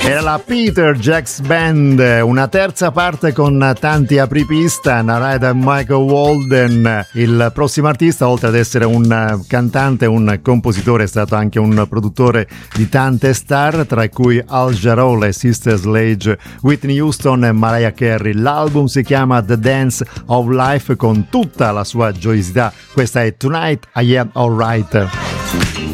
Era la Peter Jacks Band, una terza parte con tanti apripista, Narada e Michael Walden. Il prossimo artista, oltre ad essere un cantante, un compositore, è stato anche un produttore di tante star, tra cui Al Jarreau, le Sister Sledge, Whitney Houston e Mariah Carey. L'album si chiama The Dance of Life con tutta la sua gioiosità. Questa è Tonight I Am Alright.